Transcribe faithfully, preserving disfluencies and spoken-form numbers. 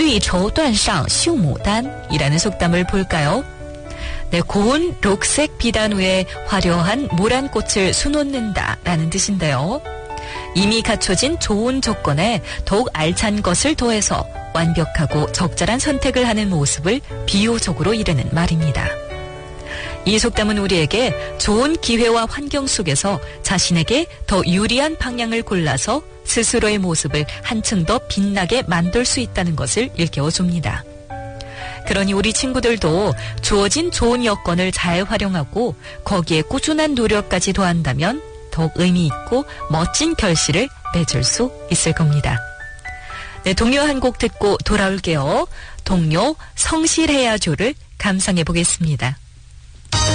绿绸缎上绣牡丹이라는 속담을 볼까요? 네, 고운 녹색 비단 위에 화려한 모란꽃을 수놓는다 라는 뜻인데요. 이미 갖춰진 좋은 조건에 더욱 알찬 것을 더해서 완벽하고 적절한 선택을 하는 모습을 비유적으로 이르는 말입니다. 이 속담은 우리에게 좋은 기회와 환경 속에서 자신에게 더 유리한 방향을 골라서 스스로의 모습을 한층 더 빛나게 만들 수 있다는 것을 일깨워줍니다. 그러니 우리 친구들도 주어진 좋은 여건을 잘 활용하고 거기에 꾸준한 노력까지 더한다면 더욱 의미 있고 멋진 결실을 맺을 수 있을 겁니다. 네, 동요 한 곡 듣고 돌아올게요. 동요 성실해야죠를 감상해 보겠습니다.